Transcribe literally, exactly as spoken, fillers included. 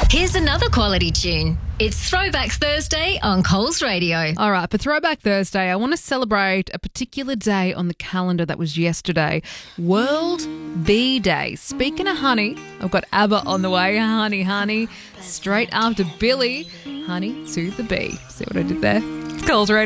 Here's another quality tune. It's Throwback Thursday on Coles Radio. All right, for Throwback Thursday, I want to celebrate a particular day on the calendar that was yesterday, World Bee Day. Speaking of honey, I've got ABBA on the way, Honey Honey, straight after Billy, Honey to the Bee. See what I did there? It's Coles Radio.